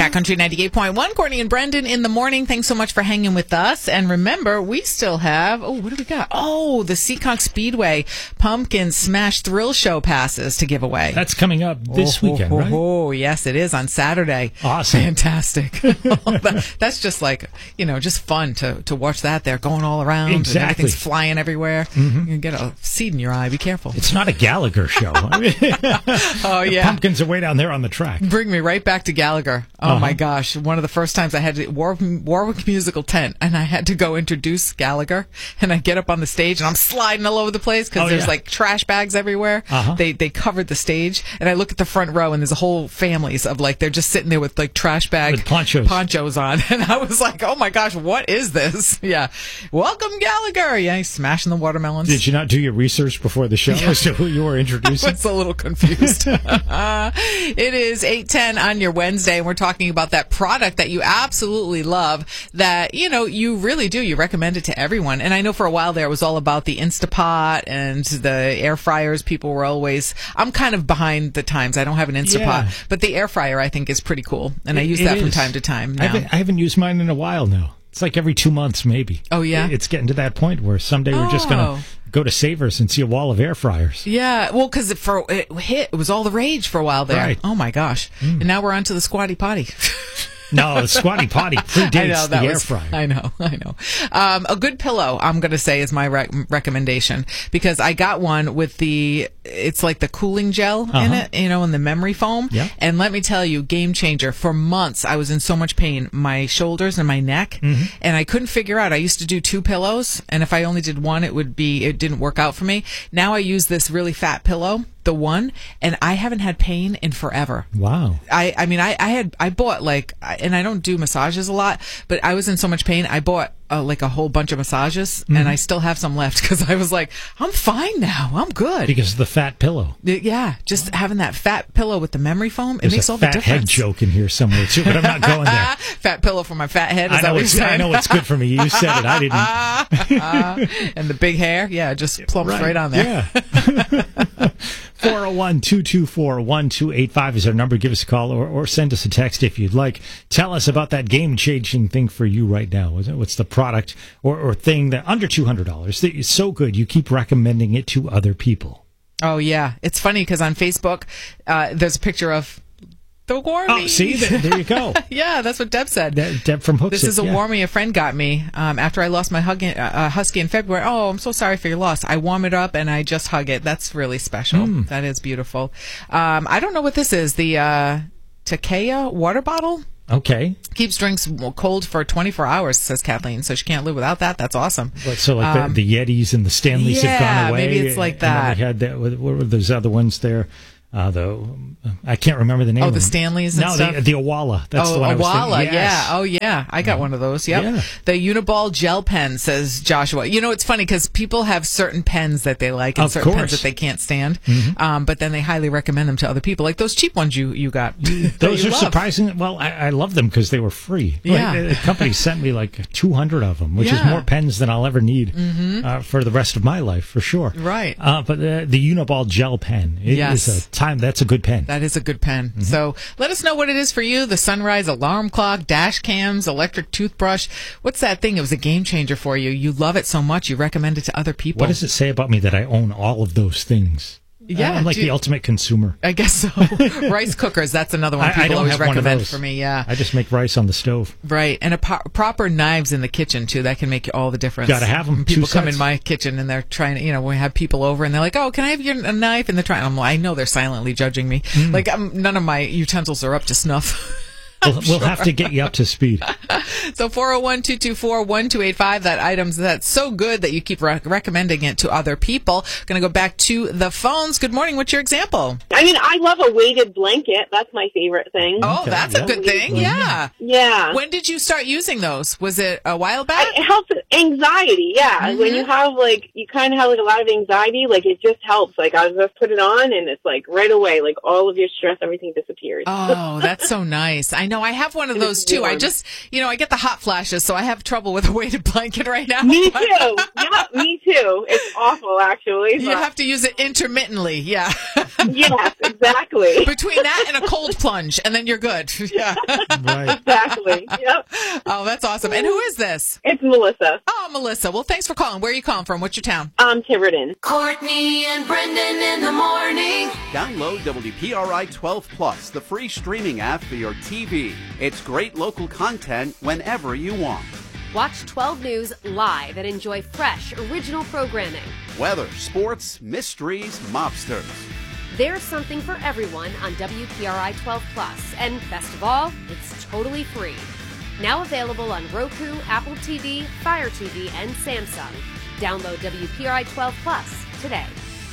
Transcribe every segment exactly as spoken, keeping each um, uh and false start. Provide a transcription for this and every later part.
Cat Country ninety-eight point one. Courtney and Brendan in the morning. Thanks so much for hanging with us. And remember, we still have, oh, what do we got? Oh, the Seekonk Speedway Pumpkin Smash Thrill Show passes to give away. That's coming up this oh, weekend, oh, right? Oh, yes, it is on Saturday. Awesome. Fantastic. that, that's just like, you know, just fun to, to watch that. They're going all around. Exactly. And everything's flying everywhere. Mm-hmm. You can get a seed in your eye. Be careful. It's not a Gallagher show. Oh, yeah. The pumpkins are way down there on the track. Bring me right back to Gallagher. Oh, uh-huh. my gosh. One of the first times I had to, War, Warwick Musical Tent, and I had to go introduce Gallagher, and I get up on the stage, and I'm sliding all over the place because oh, there's yeah. like trash bags everywhere. Uh-huh. They they covered the stage, and I look at the front row, and there's a whole families of like, they're just sitting there with like trash bag with ponchos. ponchos on. And I was like, oh my gosh, what is this? Yeah. Welcome, Gallagher. Yeah, he's smashing the watermelons. Did you not do your research before the show Yeah. as to who you were introducing? I was a little confused. uh, it is eight ten on your Wednesday, and we're talking about that product that you absolutely love that, you know, you really do. You recommend it to everyone. And I know for a while there it was all about the Instapot and the air fryers. People were always, I'm kind of behind the times. I don't have an Instapot, Yeah. but the air fryer I think is pretty cool. And It- I use it that from is. time to time now. I haven't, I haven't used mine in a while now. It's like every two months, maybe. Oh, yeah? It's getting to that point where someday we're just going Oh. to go to Savers and see a wall of air fryers. Yeah, well, because it, for it hit, it was all the rage for a while there. Right. Oh my gosh! Mm. And now we're on to the Squatty Potty. No, the Squatty Potty predates I know, the that air was, fryer. I know, I know. Um, a good pillow, I'm going to say, is my rec- recommendation because I got one with the, it's like the cooling gel in Uh-huh. it, you know, and the memory foam. Yeah. And let me tell you, game changer. For months, I was in so much pain, my shoulders and my neck, Mm-hmm. and I couldn't figure out. I used to do two pillows, and if I only did one, it would be, it didn't work out for me. Now I use this really fat pillow, the one, and I haven't had pain in forever. Wow. I, I mean, I, I had, I bought like, and I don't do massages a lot, but I was in so much pain. I bought uh, like a whole bunch of massages Mm-hmm. and I still have some left because I was like, I'm fine now. I'm good. Because of the fat pillow. Yeah. Just having that fat pillow with the memory foam, it There's makes a all the fat difference. head joke in here somewhere too, but I'm not going there. Fat pillow for my fat head. Is I that know, what you're it's, saying? I know it's good for me. You said it. I didn't. uh, and the big hair. Yeah. It just plumps right, right on there. Yeah. four oh one, two two four, one two eight five is our number. Give us a call or, or send us a text if you'd like. Tell us about that game-changing thing for you right now. What's the product or, or thing that under two hundred dollars that is so good you keep recommending it to other people? Oh, yeah. It's funny because on Facebook, uh, there's a picture of the Warmy. Oh, see? There, there you go. Yeah, that's what Deb said. De- Deb from Hooksett. This is a yeah. Warmy a friend got me um, after I lost my hug in, uh, husky in February. Oh, I'm so sorry for your loss. I warm it up and I just hug it. That's really special. Mm. That is beautiful. Um, I don't know what this is. The uh, Takea water bottle? Okay. Keeps drinks cold for twenty-four hours, says Kathleen, so she can't live without that. That's awesome. What, so like Um, the, the Yetis and the Stanleys yeah, have gone away? maybe it's like and then that. we had that, what were those other ones there? Uh, the I can't remember the name Oh, of the them. Stanleys and no, stuff? the, the Awala. That's oh, the one I was Awala, thinking. Yes. yeah. Oh, yeah. I got one of those. Yep. Yeah. The Uniball gel pen, says Joshua. You know, it's funny because people have certain pens that they like and Of certain course. pens that they can't stand, Mm-hmm. um, but then they highly recommend them to other people, like those cheap ones you, you got. that Those you are love. surprising. Well, I, I love them because they were free. Yeah. Like, the company sent me like two hundred of them, which is Yeah. more pens than I'll ever need mm-hmm. uh, for the rest of my life, for sure. Right. Uh, but the, the Uniball gel pen it Yes. is a time. That's a good pen. That is a good pen. Mm-hmm. So let us know what it is for you. The Sunrise alarm clock, dash cams, electric toothbrush. What's that thing? It was a game changer for you. You love it so much. You recommend it to other people. What does it say about me that I own all of those things? Yeah, I'm like do the you- ultimate consumer. I guess so. Rice cookers. That's another one I, I people don't always have one of recommend those. for me. Yeah. I just make rice on the stove. Right, and a po- proper knives in the kitchen too. That can make all the difference. Gotta have 'em, People two come sets. in my kitchen and they're trying to, you know, we have people over and they're like, "Oh, can I have your a knife?" And they're trying. I'm like, I know they're silently judging me. Mm. Like um, none of my utensils are up to snuff. We'll, we'll have to get you up to speed. So four oh one, two two four, one two eight five, that item's that's so good that you keep re- recommending it to other people. Going to go back to the phones. Good morning. What's your example? I mean, I love a weighted blanket. That's my favorite thing. Oh, Okay, that's yeah. a good thing. Yeah. Yeah. When did you start using those? Was it a while back? I, it helps with anxiety, yeah. Mhm. When you have, like, you kind of have, like, a lot of anxiety, like, it just helps. Like, I just put it on, and it's, like, right away, like, all of your stress, everything disappears. Oh, that's so nice. I know I have one of It those is too. I warm. just, you know, I get the hot flashes, so I have trouble with a weighted blanket right now. Me too. Yeah, me too. It's awful, actually. You but- have to use it intermittently, yeah. Yes, exactly. Between that and a cold plunge, and then you're good. Yeah. Right. Exactly. Yep. Oh, that's awesome. And who is this? It's Melissa. Oh, Melissa. Well, thanks for calling. Where are you calling from? What's your town? Um, Tiverton. Courtney and Brendan in the morning. Download W P R I twelve Plus, the free streaming app for your T V. It's great local content whenever you want. Watch twelve News live and enjoy fresh, original programming. Weather, sports, mysteries, mobsters. There's something for everyone on W P R I twelve Plus, and best of all, it's totally free. Now available on Roku, Apple T V, Fire T V, and Samsung. Download W P R I twelve Plus today.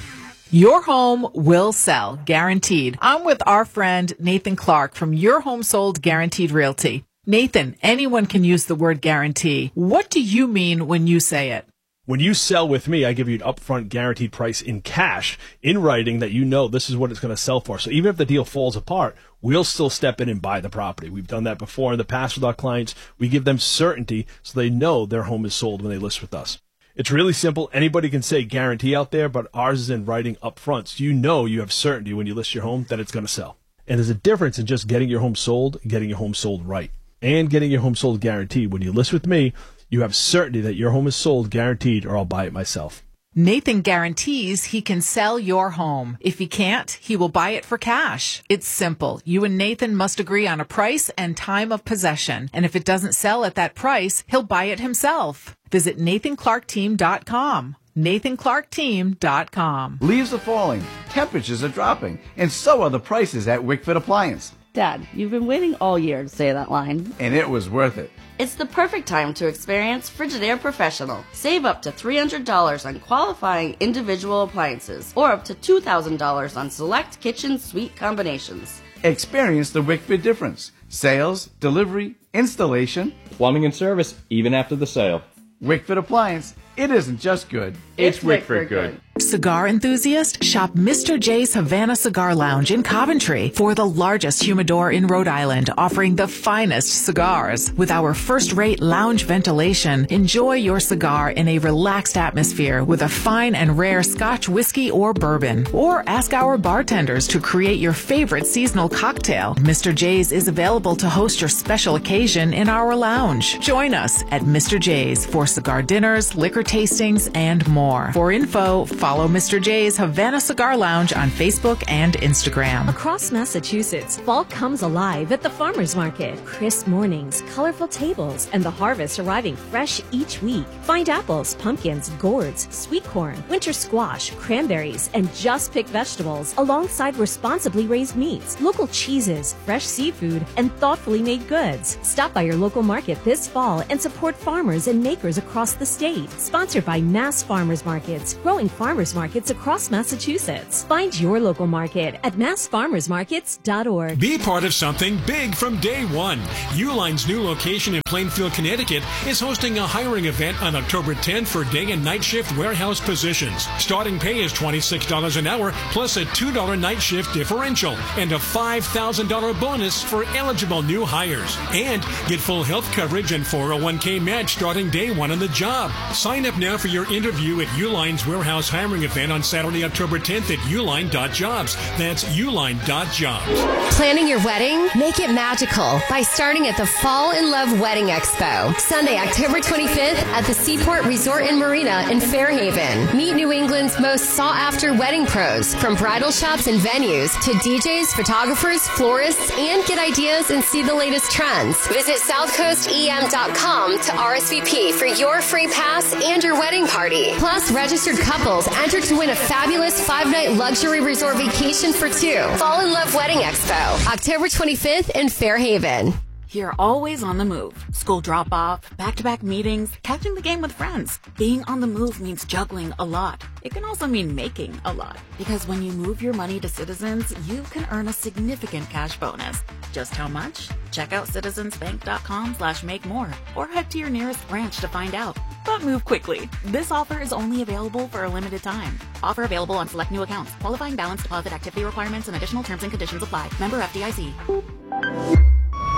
Your home will sell, guaranteed. I'm with our friend Nathan Clark from Your Home Sold Guaranteed Realty. Nathan, anyone can use the word guarantee. What do you mean when you say it? When you sell with me, I give you an upfront guaranteed price in cash, in writing, that you know this is what it's going to sell for. So even if the deal falls apart, we'll still step in and buy the property. We've done that before in the past with our clients. We give them certainty so they know their home is sold when they list with us. It's really simple. Anybody can say guarantee out there, but ours is in writing up front. So you know you have certainty when you list your home that it's going to sell. And there's a difference in just getting your home sold and getting your home sold right. And getting your home sold guaranteed. When you list with me, you have certainty that your home is sold guaranteed, or I'll buy it myself. Nathan guarantees he can sell your home. If he can't, he will buy it for cash. It's simple. You and Nathan must agree on a price and time of possession. And if it doesn't sell at that price, he'll buy it himself. Visit Nathan Clark Team dot com. Nathan Clark Team dot com. Leaves are falling, temperatures are dropping, and so are the prices at Wickford Appliance. Dad, you've been waiting all year to say that line. And it was worth it. It's the perfect time to experience Frigidaire Professional. Save up to three hundred dollars on qualifying individual appliances, or up to two thousand dollars on select kitchen suite combinations. Experience the Wickford difference. Sales, delivery, installation, plumbing and service, even after the sale. Wickford Appliance. It isn't just good. It's, it's Wickford good. good. Cigar enthusiast? Shop Mister J's Havana Cigar Lounge in Coventry for the largest humidor in Rhode Island, offering the finest cigars. With our first-rate lounge ventilation, enjoy your cigar in a relaxed atmosphere with a fine and rare Scotch whiskey or bourbon. Or ask our bartenders to create your favorite seasonal cocktail. Mister J's is available to host your special occasion in our lounge. Join us at Mister J's for cigar dinners, liquor tastings, and more. For info, follow Mister J's Havana Cigar Lounge on Facebook and Instagram. Across Massachusetts, fall comes alive at the farmers market. Crisp mornings, colorful tables, and the harvest arriving fresh each week. Find apples, pumpkins, gourds, sweet corn, winter squash, cranberries, and just picked vegetables alongside responsibly raised meats, local cheeses, fresh seafood, and thoughtfully made goods. Stop by your local market this fall and support farmers and makers across the state. Sponsored by Mass Farmers Markets, growing farmers markets across Massachusetts. Find your local market at mass farmers markets dot org. Be part of something big from day one. Uline's new location in Plainfield, Connecticut is hosting a hiring event on October tenth for day and night shift warehouse positions. Starting pay is twenty-six dollars an hour plus a two dollars night shift differential and a five thousand dollars bonus for eligible new hires. And get full health coverage and four oh one k match starting day one on the job. Sign up now for your interview at Uline's warehouse hiring event on Saturday, October tenth at uline dot jobs. That's uline dot jobs. Planning your wedding? Make it magical by starting at the Fall in Love Wedding Expo. Sunday, October twenty-fifth at the Seaport Resort and Marina in Fairhaven. Meet New England's most sought-after wedding pros, from bridal shops and venues to D Js, photographers, florists, and get ideas and see the latest trends. Visit south coast e m dot com to R S V P for your free pass and your wedding party. Plus, registered couples enter to win a fabulous five-night luxury resort vacation for two. Fall in Love Wedding Expo, October twenty-fifth in Fairhaven. You're always on the move. School drop-off, back-to-back meetings, catching the game with friends. Being on the move means juggling a lot. It can also mean making a lot. Because when you move your money to Citizens, you can earn a significant cash bonus. Just how much? Check out citizensbank.com slash make more or head to your nearest branch to find out. But move quickly. This offer is only available for a limited time. Offer available on select new accounts. Qualifying balance deposit activity requirements and additional terms and conditions apply. Member F D I C.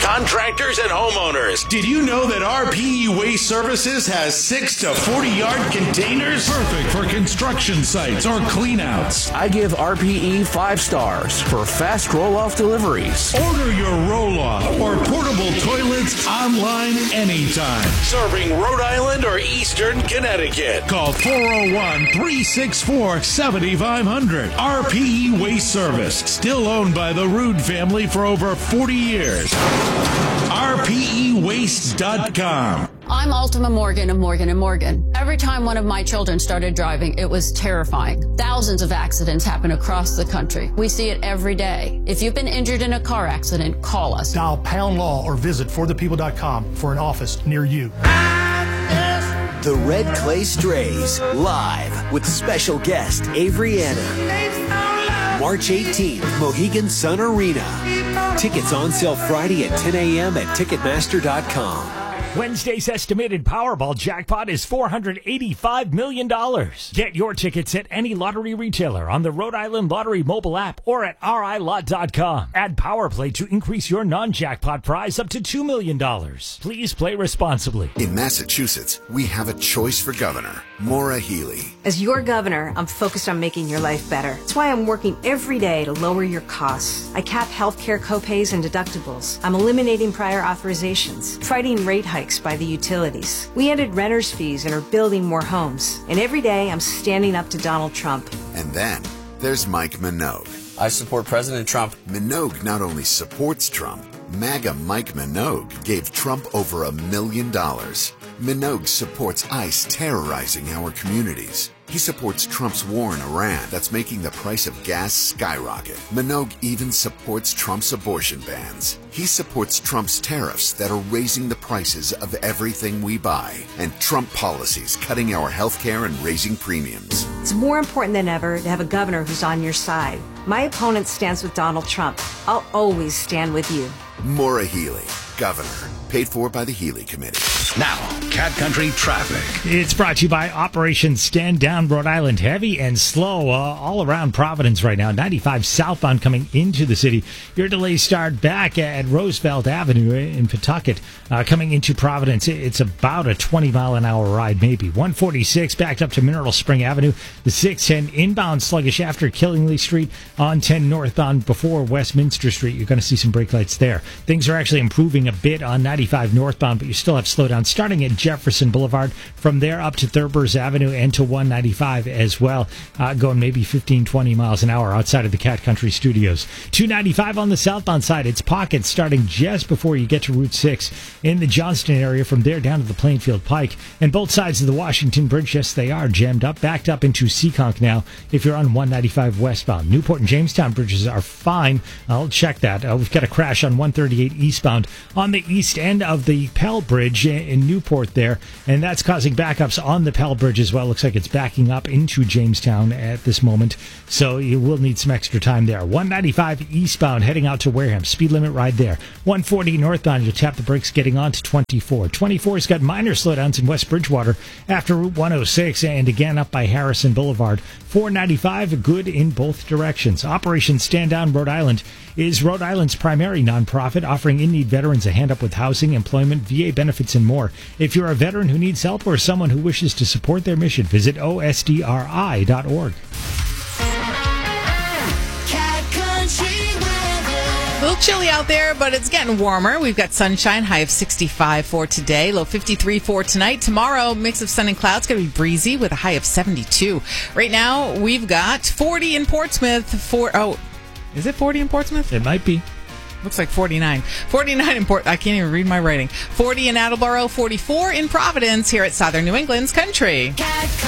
contractors and homeowners. Did you know that R P E Waste Services has six to forty yard containers? Perfect for construction sites or cleanouts. I give R P E five stars for fast roll-off deliveries. Order your roll-off or portable toilets online anytime. Serving Rhode Island or Eastern Connecticut. Call four oh one, three six four, seven five zero zero. R P E Waste Service, still owned by the Rude family for over forty years. R P E waste dot com. I'm Ultima Morgan of Morgan and Morgan. Every time one of my children started driving, it was terrifying. Thousands of accidents happen across the country. We see it every day. If you've been injured in a car accident, call us. Dial pound law or visit for the people dot com for an office near you. The Red Clay Strays, live with special guest Avery Anna. March eighteenth, Mohegan Sun Arena. Tickets on sale Friday at ten a.m. at Ticketmaster dot com. Wednesday's estimated Powerball jackpot is four hundred eighty-five million dollars. Get your tickets at any lottery retailer on the Rhode Island Lottery mobile app or at R I lot dot com. Add PowerPlay to increase your non-jackpot prize up to two million dollars. Please play responsibly. In Massachusetts, we have a choice for governor, Maura Healey. As your governor, I'm focused on making your life better. That's why I'm working every day to lower your costs. I cap healthcare copays and deductibles. I'm eliminating prior authorizations, fighting rate hikes by the utilities. We ended renters' fees and are building more homes. And every day I'm standing up to Donald Trump. And then there's Mike Minogue. I support President Trump. Minogue not only supports Trump, MAGA Mike Minogue gave Trump over a million dollars. Minogue supports ICE terrorizing our communities. He supports Trump's war in Iran that's making the price of gas skyrocket. Minogue even supports Trump's abortion bans. He supports Trump's tariffs that are raising the prices of everything we buy, and Trump policies cutting our health care and raising premiums. It's more important than ever to have a governor who's on your side. My opponent stands with Donald Trump. I'll always stand with you. Maura Healey, governor, paid for by the Healey Committee. Now, Cat Country traffic. It's brought to you by Operation Stand Down Rhode Island. Heavy and slow uh, all around Providence right now. ninety-five southbound coming into the city. Your delays start back at Roosevelt Avenue in Pawtucket. Uh, coming into Providence, it's about a twenty mile an hour ride, maybe. one forty-six backed up to Mineral Spring Avenue. The six ten inbound sluggish after Killingly Street on ten northbound before Westminster Street. You're going to see some brake lights there. Things are actually improving a bit on ninety-five northbound, but you still have slowdown starting at Jefferson Boulevard. From there up to Thurbers Avenue and to one ninety-five as well, uh, going maybe fifteen, twenty miles an hour outside of the Cat Country Studios. two ninety-five on the southbound side. It's pockets starting just before you get to Route six in the Johnston area. From there down to the Plainfield Pike. And both sides of the Washington Bridge, yes, they are jammed up, backed up into Seekonk now if you're on one ninety-five westbound. Newport and Jamestown bridges are fine. I'll check that. Uh, we've got a crash on one thirty-eight eastbound on the east end of the Pell Bridge in Newport there, and that's causing backups on the Pell Bridge as well. Looks like it's backing up into Jamestown at this moment, so you will need some extra time there. one ninety-five eastbound heading out to Wareham. Speed limit right there. one forty northbound, you'll tap the brakes getting on to twenty-four. twenty-four's got minor slowdowns in West Bridgewater after Route one oh six and again up by Harrison Boulevard. four ninety-five good in both directions. Operation Stand Down Rhode Island is Rhode Island's primary nonprofit, offering in-need veterans a hand up with housing, employment, V A benefits, and more. If you're a veteran who needs help or someone who wishes to support their mission, visit O S D R I dot org. A little chilly out there, but it's getting warmer. We've got sunshine, high of sixty-five for today, low fifty-three for tonight. Tomorrow, mix of sun and clouds, going to be breezy with a high of seventy-two. Right now, we've got forty in Portsmouth. For, oh, is it forty in Portsmouth? It might be. Looks like forty-nine. forty-nine in Port. I can't even read my writing. forty in Attleboro, forty-four in Providence here at Southern New England's Country.